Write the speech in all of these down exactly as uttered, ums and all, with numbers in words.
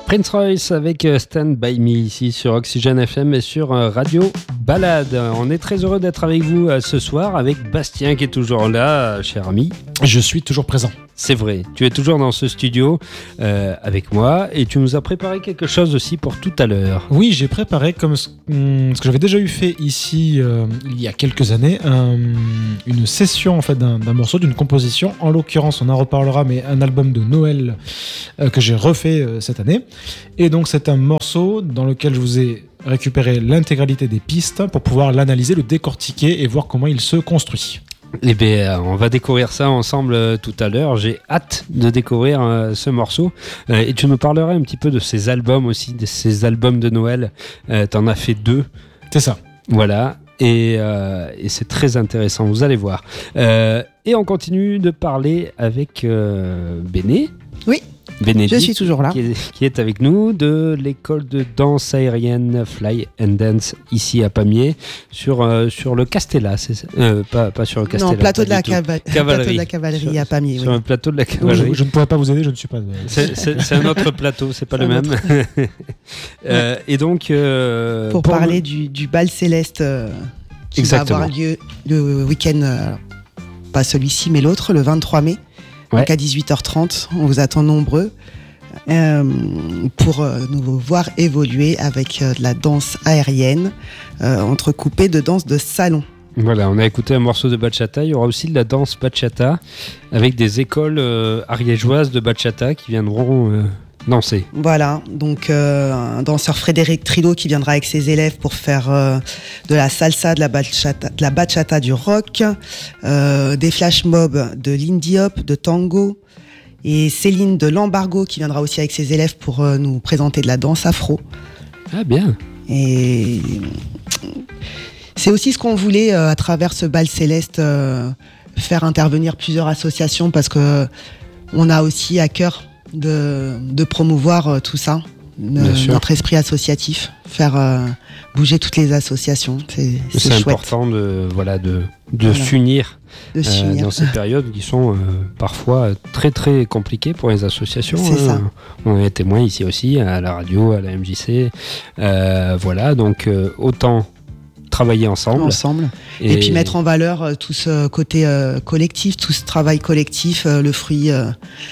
Prince Royce avec Stand By Me ici sur Oxygène F M et sur Radio Balade. On est très heureux d'être avec vous ce soir avec Bastien qui est toujours là, cher ami. Je suis toujours présent. C'est vrai, tu es toujours dans ce studio euh, avec moi et tu nous as préparé quelque chose aussi pour tout à l'heure. Oui, j'ai préparé comme ce, hum, ce que j'avais déjà eu fait ici euh, il y a quelques années, un, une session en fait d'un, d'un morceau, d'une composition. En l'occurrence, on en reparlera, mais un album de Noël euh, que j'ai refait euh, cette année. Et donc c'est un morceau dans lequel je vous ai récupéré l'intégralité des pistes pour pouvoir l'analyser, le décortiquer et voir comment il se construit. Eh bien, on va découvrir ça ensemble euh, tout à l'heure. J'ai hâte de découvrir euh, ce morceau. Euh, et tu nous parleras un petit peu de ces albums aussi, de ces albums de Noël. Euh, t'en as fait deux. C'est ça. Voilà. Et, euh, et c'est très intéressant, vous allez voir. Euh, et on continue de parler avec euh, Béné. Oui. Bénédicte, je suis toujours là. Qui est, qui est avec nous de l'école de danse aérienne Fly and Dance ici à Pamiers sur, euh, sur le Castella, c'est ça euh, pas, pas sur le Castella. Non, plateau, de la, cava- plateau de la cavalerie sur, à Pamiers. Sur oui. un plateau de la cavalerie. Je, je ne pourrais pas vous aider, je ne suis pas. C'est, c'est, c'est un autre plateau, c'est pas c'est le même. euh, ouais. Et donc. Euh, pour, pour parler du, du bal céleste euh, qui Exactement. va avoir lieu le week-end, euh, pas celui-ci mais l'autre, le vingt-trois mai. Ouais. Donc à dix-huit heures trente, on vous attend nombreux euh, pour euh, nous voir évoluer avec euh, de la danse aérienne euh, entrecoupée de danse de salon. Voilà, on a écouté un morceau de bachata. Il y aura aussi de la danse bachata avec des écoles euh, ariégeoises de bachata qui viendront euh, danser. Voilà, donc euh, un danseur Frédéric Trillo qui viendra avec ses élèves pour faire euh, de la salsa, de la bachata, de la bachata du rock, euh, des flash mobs de l'indie hop, de tango, et Céline de l'embargo qui viendra aussi avec ses élèves pour euh, nous présenter de la danse afro. Ah bien. Et c'est aussi ce qu'on voulait euh, à travers ce bal céleste, euh, faire intervenir plusieurs associations parce que on a aussi à cœur De, de promouvoir euh, tout ça, de, notre esprit associatif, faire euh, bouger toutes les associations. C'est, c'est, c'est important de, voilà, de, de voilà. s'unir, de s'unir. Euh, dans ces périodes qui sont euh, parfois très très compliquées pour les associations. C'est hein. ça. On est témoins ici aussi, à la radio, à la M J C. Euh, voilà, donc euh, autant travailler ensemble. Ensemble. Et, et puis mettre en valeur euh, tout ce côté euh, collectif, tout ce travail collectif, euh, le fruit euh,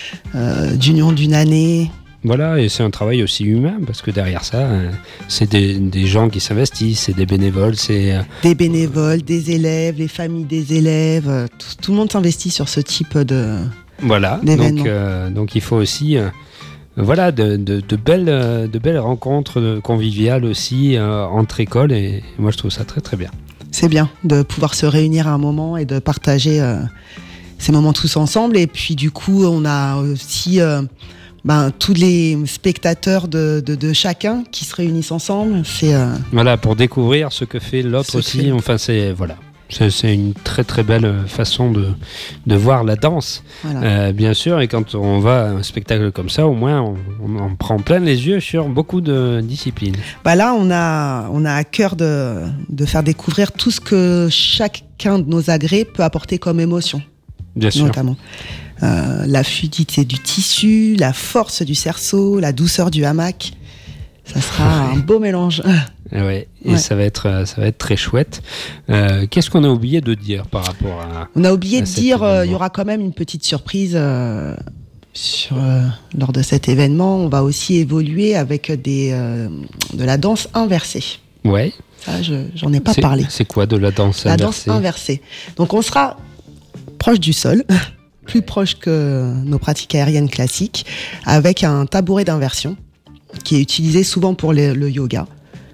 euh, d'union d'une année. Voilà, et c'est un travail aussi humain, parce que derrière ça, euh, c'est des, des gens qui s'investissent, c'est des bénévoles, c'est... Euh... Des bénévoles, des élèves, les familles des élèves, euh, tout, tout le monde s'investit sur ce type de Voilà, d'événement. donc, euh, donc il faut aussi... Euh, Voilà, de, de, de, belles, de belles rencontres conviviales aussi euh, entre écoles et moi je trouve ça très très bien. C'est bien de pouvoir se réunir à un moment et de partager euh, ces moments tous ensemble et puis du coup on a aussi euh, ben, tous les spectateurs de, de, de chacun qui se réunissent ensemble. C'est, euh, voilà, pour découvrir ce que fait l'autre ce aussi, fait. enfin c'est... voilà. C'est, c'est une très très belle façon de, de voir la danse, voilà. euh, bien sûr, et quand on va à un spectacle comme ça, au moins on, on en prend plein les yeux sur beaucoup de disciplines. Bah là, on a, on a à cœur de, de faire découvrir tout ce que chacun de nos agrès peut apporter comme émotion. Bien sûr. Notamment euh, la fluidité du tissu, la force du cerceau, la douceur du hamac. Ça sera un beau mélange. Ouais, et ouais. ça va être, ça va être très chouette. Euh, qu'est-ce qu'on a oublié de dire par rapport à On a oublié à de dire, il euh, y aura quand même une petite surprise euh, sur, euh, lors de cet événement. On va aussi évoluer avec des, euh, de la danse inversée. Ouais. Ça, je, j'en ai pas c'est, parlé. C'est quoi de la danse la inversée ? La danse inversée. Donc on sera proche du sol, plus proche que nos pratiques aériennes classiques, avec un tabouret d'inversion qui est utilisé souvent pour le, le yoga,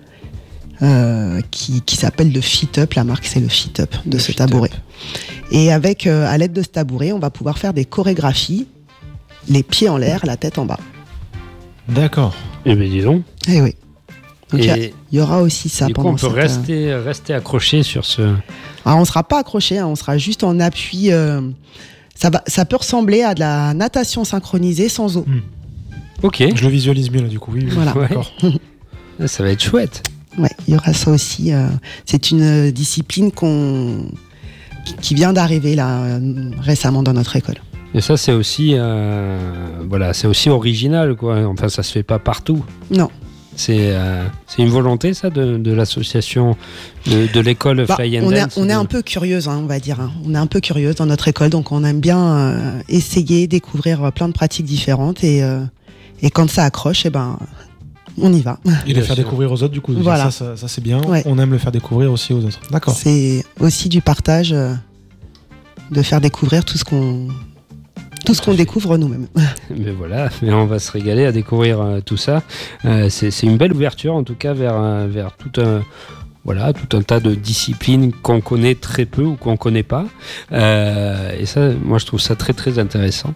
euh, qui, qui s'appelle le Fit Up. La marque, c'est le Fit Up de le ce tabouret. Et avec, euh, à l'aide de ce tabouret, on va pouvoir faire des chorégraphies, les pieds en l'air, la tête en bas. D'accord. Eh bien, dis donc. Eh oui. Donc, il et y, y aura aussi ça du coup, pendant on peut cette... rester, rester accroché sur ce... Alors, on ne sera pas accroché, hein, on sera juste en appui. Euh, ça, va, ça peut ressembler à de la natation synchronisée sans eau. Mmh. Ok. Je le visualise mieux là du coup, oui. oui. Voilà. Ouais. D'accord. Ça va être chouette. Ouais, il y aura ça aussi. Euh, c'est une discipline qu'on, qui vient d'arriver là euh, récemment dans notre école. Et ça, c'est aussi, euh, voilà, c'est aussi original, quoi. Enfin, ça se fait pas partout. Non. C'est, euh, c'est une volonté, ça, de, de l'association, de, de l'école bah, Fly and on Dance. Est, on de... est un peu curieuse, hein, on va dire. Hein. On est un peu curieuse dans notre école, donc on aime bien euh, essayer, découvrir plein de pratiques différentes. Et, euh, et quand ça accroche, eh ben, on y va. Et le faire découvrir aux autres, du coup. Voilà. Ça, ça, ça, c'est bien. Ouais. On aime le faire découvrir aussi aux autres. D'accord. C'est aussi du partage, euh, de faire découvrir tout ce qu'on... Tout ce qu'on découvre nous-mêmes. Mais voilà, mais on va se régaler à découvrir euh, tout ça. Euh, c'est, c'est une belle ouverture en tout cas vers, euh, vers tout un, voilà, tout un tas de disciplines qu'on connaît très peu ou qu'on ne connaît pas. Euh, et ça, moi je trouve ça très très intéressant.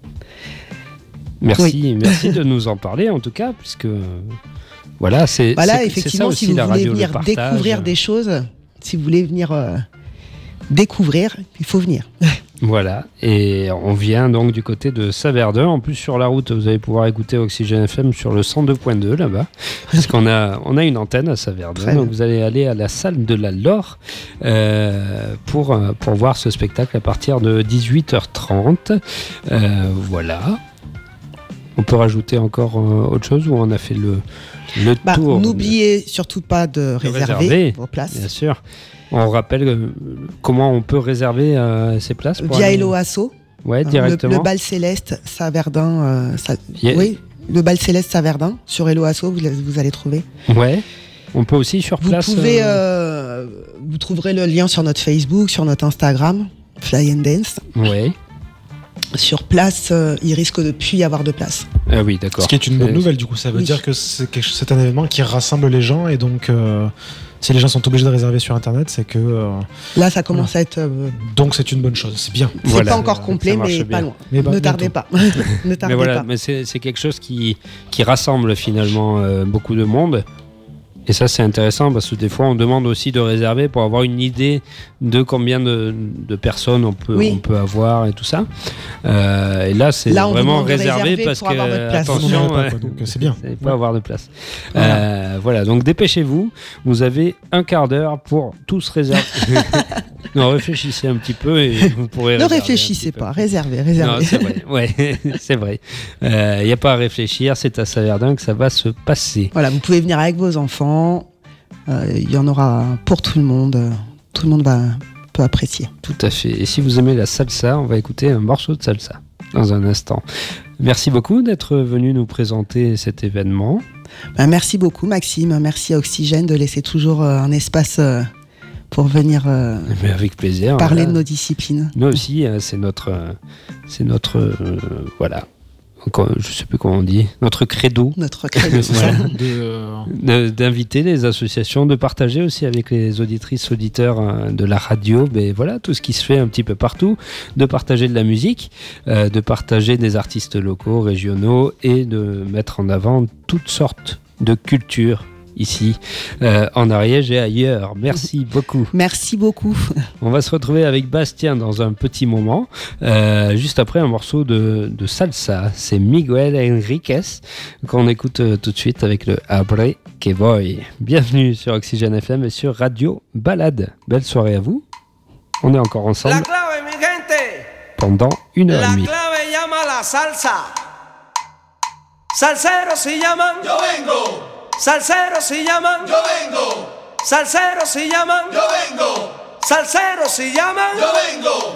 Merci, oui. Merci de nous en parler en tout cas, puisque voilà, c'est, voilà, c'est, effectivement, c'est ça aussi si vous la voulez radio, venir le partage. Découvrir des choses, si vous voulez venir euh, découvrir, il faut venir. Voilà, et on vient donc du côté de Saverdun. En plus, sur la route, vous allez pouvoir écouter Oxygène F M sur le cent deux point deux là-bas, parce qu'on a, on a une antenne à Saverdun. Donc vous allez aller à la salle de la Laure euh, pour, pour voir ce spectacle à partir de dix-huit heures trente. Euh, voilà. On peut rajouter encore euh, autre chose ou on a fait le, le bah, tour? N'oubliez de... surtout pas de réserver, réserver vos places. Bien sûr. On rappelle euh, comment on peut réserver euh, ces places pour via aller... Hello Asso. Ouais, directement. Le, le bal Céleste Saverdun. Euh, ça... yeah. Oui, le bal Céleste Saverdun sur Hello Asso, vous, vous allez trouver. Ouais. On peut aussi sur vous place. Pouvez, euh... Euh, vous trouverez le lien sur notre Facebook, sur notre Instagram, Fly and Dance. Ouais. Sur place, euh, il risque de plus y avoir de place. Ah oui, d'accord. Ce qui est une bonne nouvelle, du coup. Ça veut oui. dire que c'est, quelque... c'est un événement qui rassemble les gens et donc. Euh... Si les gens sont obligés de réserver sur Internet, c'est que... Euh, Là, ça commence voilà. à être... Euh, Donc, c'est une bonne chose, c'est bien. C'est voilà. pas encore complet, mais bien. pas loin. Mais bah, ne tardez pas. ne tardez mais voilà, pas. Mais c'est, c'est quelque chose qui, qui rassemble finalement euh, beaucoup de monde. Et ça, c'est intéressant parce que des fois, on demande aussi de réserver pour avoir une idée de combien de, de personnes on peut, oui. on peut avoir et tout ça. Euh, et là, c'est là, vraiment réservé parce que, attention, pas, quoi, donc c'est bien. Vous n'allez pas ouais. avoir de place. Voilà. Euh, voilà, donc dépêchez-vous. Vous avez un quart d'heure pour tous réserver. Non, réfléchissez un petit peu et vous pourrez. Ne réfléchissez pas, réservez, réservez. Non, c'est vrai. Ouais, c'est vrai. Il euh, n'y a pas à réfléchir. C'est à Saverdun que ça va se passer. Voilà, vous pouvez venir avec vos enfants. Il euh, y en aura pour tout le monde. Tout le monde va peut apprécier. Tout à fait. Et si vous aimez la salsa, on va écouter un morceau de salsa dans un instant. Merci beaucoup d'être venu nous présenter cet événement. Ben, merci beaucoup, Maxime. Merci à Oxygène de laisser toujours euh, un espace euh, pour venir euh, Mais avec plaisir, parler voilà. de nos disciplines. Nous aussi, hein, c'est notre, euh, c'est notre, euh, voilà. Encore, je ne sais plus comment on dit, notre credo. Notre credo. Voilà. de, d'inviter les associations, de partager aussi avec les auditrices, auditeurs euh, de la radio, ben voilà, tout ce qui se fait un petit peu partout, de partager de la musique, euh, de partager des artistes locaux, régionaux et de mettre en avant toutes sortes de cultures ici, euh, en Ariège et ailleurs. Merci beaucoup. Merci beaucoup. On va se retrouver avec Bastien dans un petit moment, euh, juste après un morceau de, de salsa. C'est Miguel Enriquez qu'on écoute euh, tout de suite avec le Abre que voy. Bienvenue sur Oxygène F M et sur Radio Balade. Belle soirée à vous. On est encore ensemble la clave, mi gente. Pendant une heure la et demie. La clave llama la salsa. Salseros se llaman. Yo vengo. Salseros se llaman. Yo vengo. Salseros se llaman. Yo vengo. Salseros se llaman. Yo vengo.